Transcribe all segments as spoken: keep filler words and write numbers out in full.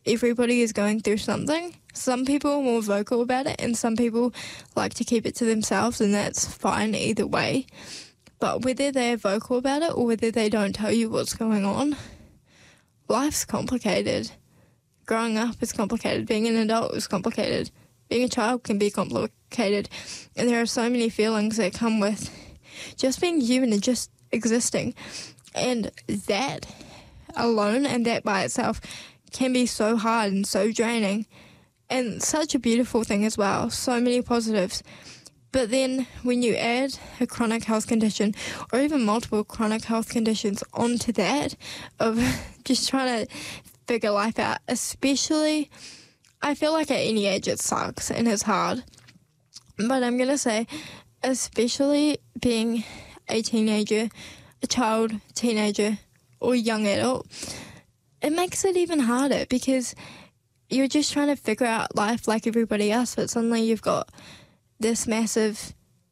everybody is going through something. Some people are more vocal about it, and some people like to keep it to themselves, and that's fine either way. But whether they're vocal about it or whether they don't tell you what's going on, life's complicated. Growing up is complicated. Being an adult is complicated. Being a child can be complicated. And there are so many feelings that come with just being human and just existing. And that alone and that by itself can be so hard and so draining. And such a beautiful thing as well. So many positives. But then when you add a chronic health condition or even multiple chronic health conditions onto that of just trying to figure life out, especially, I feel like at any age it sucks and it's hard. But I'm going to say, especially being a teenager, a child, teenager, or young adult, it makes it even harder because you're just trying to figure out life like everybody else, but suddenly you've got this massive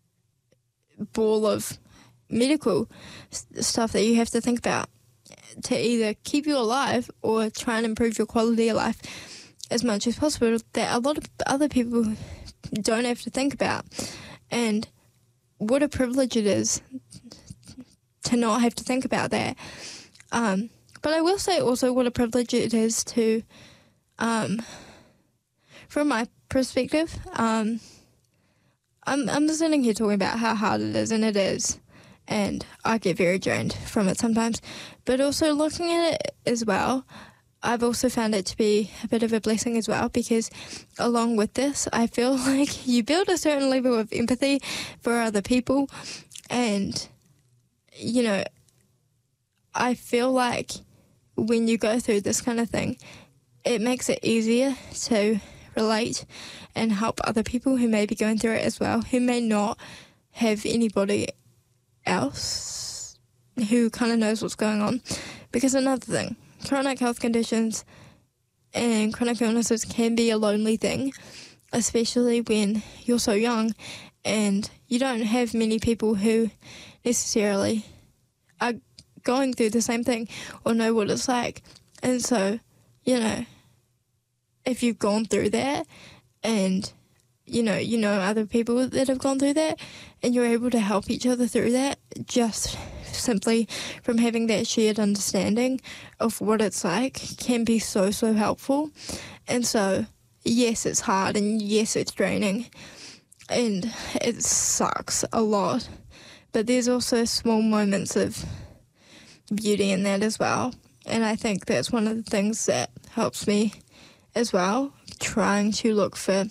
ball of medical stuff that you have to think about to either keep you alive or try and improve your quality of life as much as possible that a lot of other people don't have to think about. And what a privilege it is to not have to think about that. Um, but I will say also what a privilege it is to, um, from my perspective, um, I'm, I'm sitting here talking about how hard it is, and it is, and I get very drained from it sometimes. But also looking at it as well, I've also found it to be a bit of a blessing as well, because along with this, I feel like you build a certain level of empathy for other people, and, you know, I feel like when you go through this kind of thing, it makes it easier to relate and help other people who may be going through it as well, who may not have anybody else who kind of knows what's going on. Because another thing, chronic health conditions and chronic illnesses can be a lonely thing, especially when you're so young and you don't have many people who necessarily are going through the same thing or know what it's like. And so, you know, if you've gone through that and, you know, you know other people that have gone through that and you're able to help each other through that just simply from having that shared understanding of what it's like can be so, so helpful. And so, yes, it's hard and yes, it's draining and it sucks a lot. But there's also small moments of beauty in that as well. And I think that's one of the things that helps me as well, trying to look for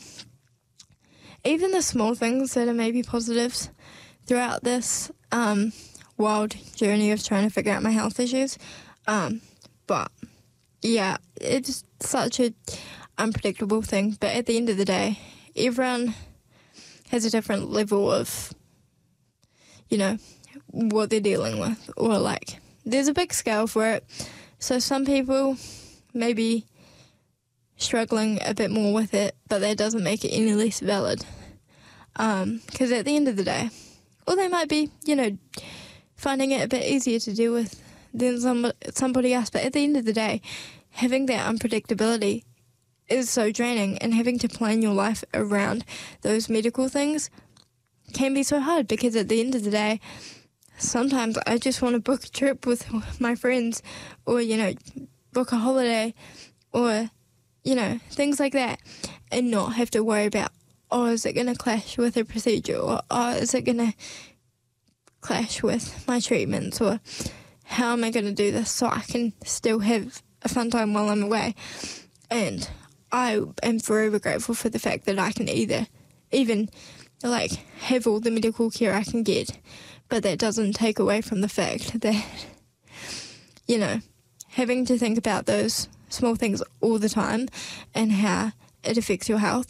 even the small things that are maybe positives throughout this um, wild journey of trying to figure out my health issues. Um, but, yeah, it's such a unpredictable thing. But at the end of the day, everyone has a different level of, you know, what they're dealing with. Or, like, there's a big scale for it. So some people maybe struggling a bit more with it, but that doesn't make it any less valid. Because um, at the end of the day, or they might be, you know, finding it a bit easier to deal with than some, somebody else. But at the end of the day, having that unpredictability is so draining, and having to plan your life around those medical things can be so hard, because at the end of the day, sometimes I just want to book a trip with my friends, or, you know, book a holiday, or, you know, things like that, and not have to worry about, oh, is it going to clash with a procedure, or oh, is it going to clash with my treatments, or how am I going to do this so I can still have a fun time while I'm away. And I am forever grateful for the fact that I can either even, like, have all the medical care I can get, but that doesn't take away from the fact that, you know, having to think about those small things all the time and how it affects your health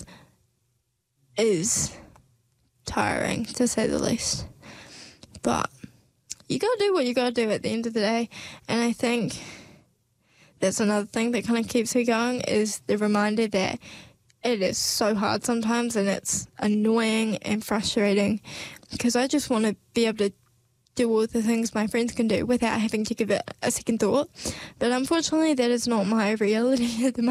is tiring, to say the least. But you gotta do what you gotta do at the end of the day, and I think that's another thing that kind of keeps me going, is the reminder that it is so hard sometimes, and it's annoying and frustrating, because I just want to be able to do all the things my friends can do without having to give it a second thought. But unfortunately, that is not my reality at the moment.